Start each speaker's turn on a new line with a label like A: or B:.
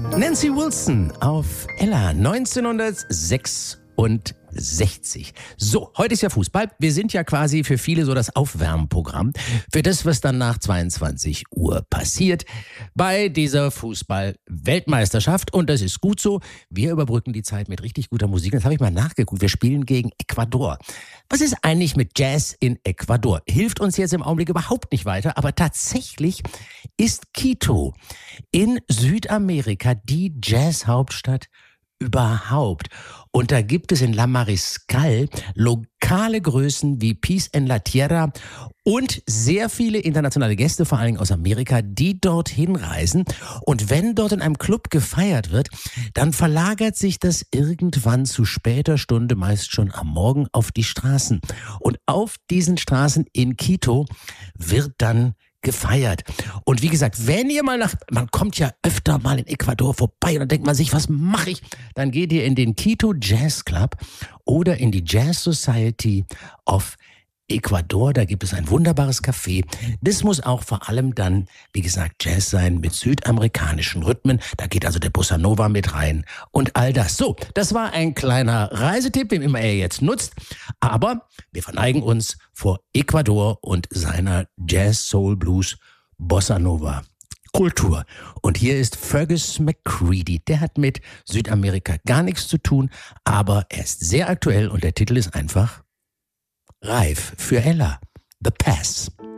A: Nancy Wilson auf Ella 1966. So, heute ist ja Fußball. Wir sind ja quasi für viele so das Aufwärmprogramm für das, was dann nach 22 Uhr passiert bei dieser Fußball-Weltmeisterschaft. Und das ist gut so. Wir überbrücken die Zeit mit richtig guter Musik. Jetzt habe ich mal nachgeguckt. Wir spielen gegen Ecuador. Was ist eigentlich mit Jazz in Ecuador? Hilft uns jetzt im Augenblick überhaupt nicht weiter. Aber tatsächlich ist Quito in Südamerika die Jazzhauptstadt überhaupt. Und da gibt es in La Mariscal lokale Größen wie Peace en la Tierra und sehr viele internationale Gäste, vor allen Dingen aus Amerika, die dorthin reisen. Und wenn dort in einem Club gefeiert wird, dann verlagert sich das irgendwann zu später Stunde, meist schon am Morgen, auf die Straßen. Und auf diesen Straßen in Quito wird dann gefeiert. Und wie gesagt, wenn ihr mal man kommt ja öfter mal in Ecuador vorbei und dann denkt man sich, was mache ich? Dann geht ihr in den Quito Jazz Club oder in die Jazz Society of Ecuador. Da gibt es ein wunderbares Café. Das muss auch vor allem dann, wie gesagt, Jazz sein mit südamerikanischen Rhythmen. Da geht also der Bossa Nova mit rein und all das. So, das war ein kleiner Reisetipp, wem immer er jetzt nutzt. Aber wir verneigen uns vor Ecuador und seiner Jazz, Soul, Blues, Bossa Nova Kultur. Und hier ist Fergus McCready. Der hat mit Südamerika gar nichts zu tun, aber er ist sehr aktuell und der Titel ist einfach reif für Ella. The Pass.